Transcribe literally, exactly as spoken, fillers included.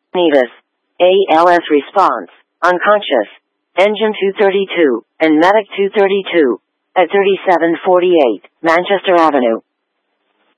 Nevis. A L S response. Unconscious. Engine two thirty-two, and Medic two thirty-two. At thirty-seven forty-eight, Manchester Avenue.